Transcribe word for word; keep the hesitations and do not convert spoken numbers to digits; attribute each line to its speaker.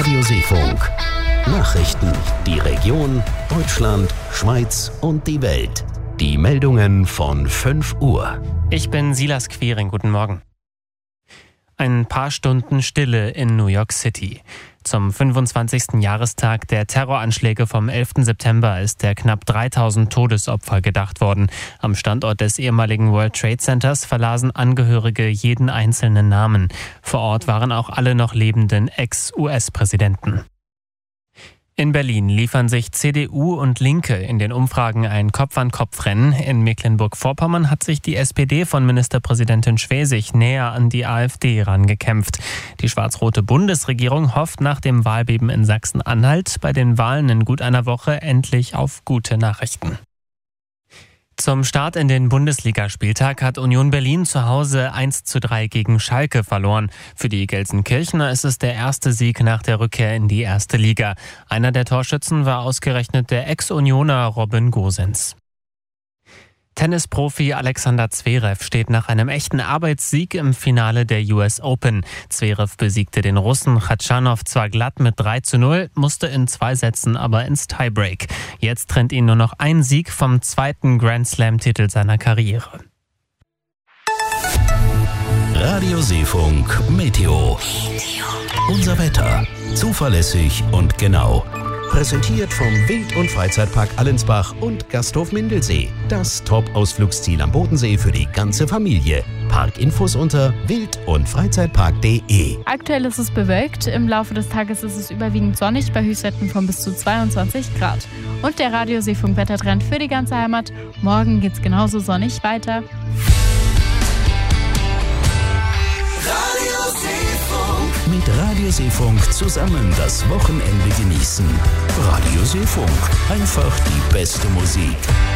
Speaker 1: Radio Seefunk. Nachrichten, die Region, Deutschland, Schweiz und die Welt. Die Meldungen von fünf Uhr.
Speaker 2: Ich bin Silas Quiring, guten Morgen. Ein paar Stunden Stille in New York City. Zum fünfundzwanzigsten Jahrestag der Terroranschläge vom elften September ist der knapp dreitausend Todesopfer gedacht worden. Am Standort des ehemaligen World Trade Centers verlasen Angehörige jeden einzelnen Namen. Vor Ort waren auch alle noch lebenden Ex-U S-Präsidenten. In Berlin liefern sich C D U und Linke in den Umfragen ein Kopf-an-Kopf-Rennen. In Mecklenburg-Vorpommern hat sich die S P D von Ministerpräsidentin Schwesig näher an die AfD rangekämpft. Die schwarz-rote Bundesregierung hofft nach dem Wahlbeben in Sachsen-Anhalt bei den Wahlen in gut einer Woche endlich auf gute Nachrichten. Zum Start in den Bundesligaspieltag hat Union Berlin zu Hause eins zu drei gegen Schalke verloren. Für die Gelsenkirchener ist es der erste Sieg nach der Rückkehr in die erste Liga. Einer der Torschützen war ausgerechnet der Ex-Unioner Robin Gosens. Tennisprofi Alexander Zverev steht nach einem echten Arbeitssieg im Finale der U S Open. Zverev besiegte den Russen Khachanov zwar glatt mit drei zu null, musste in zwei Sätzen aber ins Tiebreak. Jetzt trennt ihn nur noch ein Sieg vom zweiten Grand-Slam-Titel seiner Karriere.
Speaker 1: Radio Seefunk Meteo. Unser Wetter. Zuverlässig und genau. Präsentiert vom Wild- und Freizeitpark Allensbach und Gasthof Mindelsee. Das Top-Ausflugsziel am Bodensee für die ganze Familie. Parkinfos unter wild und freizeitpark punkt de.
Speaker 3: Aktuell ist es bewölkt. Im Laufe des Tages ist es überwiegend sonnig bei Höchstwerten von bis zu zweiundzwanzig Grad. Und der Radio Seefunk Wettertrend für die ganze Heimat. Morgen geht's genauso sonnig weiter.
Speaker 1: Mit Radio Seefunk zusammen das Wochenende genießen. Radio Seefunk. Einfach die beste Musik.